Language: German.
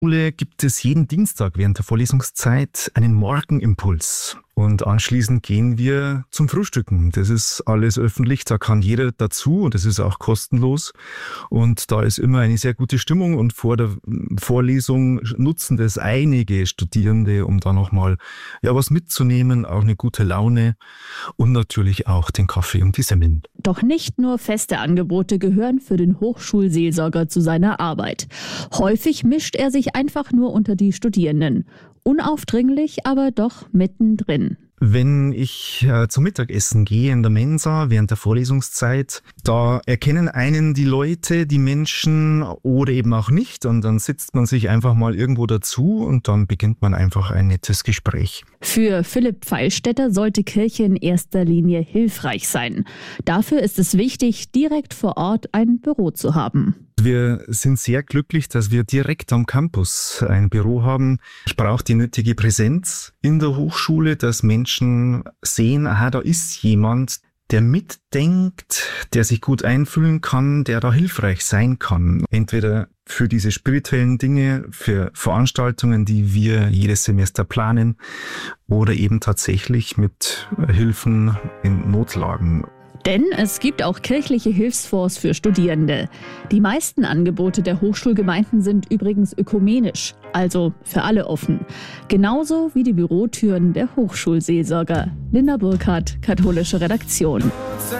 Schule gibt es jeden Dienstag während der Vorlesungszeit einen Morgenimpuls. Und anschließend gehen wir zum Frühstücken. Das ist alles öffentlich, da kann jeder dazu und das ist auch kostenlos. Und da ist immer eine sehr gute Stimmung und vor der Vorlesung nutzen das einige Studierende, um da nochmal was mitzunehmen, auch eine gute Laune und natürlich auch den Kaffee und die Semmeln. Doch nicht nur feste Angebote gehören für den Hochschulseelsorger zu seiner Arbeit. Häufig mischt er sich einfach nur unter die Studierenden. Unaufdringlich, aber doch mittendrin. Wenn ich zum Mittagessen gehe in der Mensa während der Vorlesungszeit, da erkennen einen die Leute, die Menschen oder eben auch nicht und dann sitzt man sich einfach mal irgendwo dazu und dann beginnt man einfach ein nettes Gespräch. Für Philipp Pfeilstädter sollte Kirche in erster Linie hilfreich sein. Dafür ist es wichtig, direkt vor Ort ein Büro zu haben. Wir sind sehr glücklich, dass wir direkt am Campus ein Büro haben. Ich brauche die nötige Präsenz in der Hochschule, dass Menschen sehen, da ist jemand, der mitdenkt, der sich gut einfühlen kann, der da hilfreich sein kann. Entweder für diese spirituellen Dinge, für Veranstaltungen, die wir jedes Semester planen, oder eben tatsächlich mit Hilfen in Notlagen. Denn es gibt auch kirchliche Hilfsfonds für Studierende. Die meisten Angebote der Hochschulgemeinden sind übrigens ökumenisch, also für alle offen. Genauso wie die Bürotüren der Hochschulseelsorger. Linda Burkhardt, katholische Redaktion.